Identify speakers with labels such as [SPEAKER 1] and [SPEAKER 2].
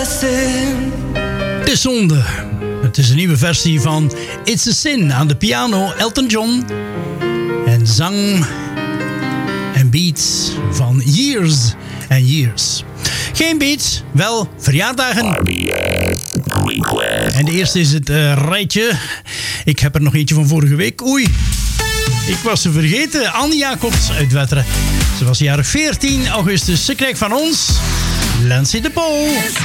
[SPEAKER 1] Het is zonde. Het is een nieuwe versie van It's a Sin aan de piano, Elton John. En zang en beats van Years and Years. Geen beats, wel verjaardagen. En de eerste is het rijtje. Ik heb er nog eentje van vorige week. Oei, ik was ze vergeten. Annie Jacobs uit Wetteren. Ze was jarig 14 augustus. Ze krijgt van ons Lancy de Paul.